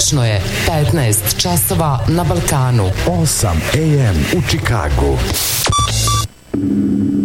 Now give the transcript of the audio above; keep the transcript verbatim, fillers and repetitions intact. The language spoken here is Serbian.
Tačno je petnaest časova na Balkanu. osam a m u Čikagu.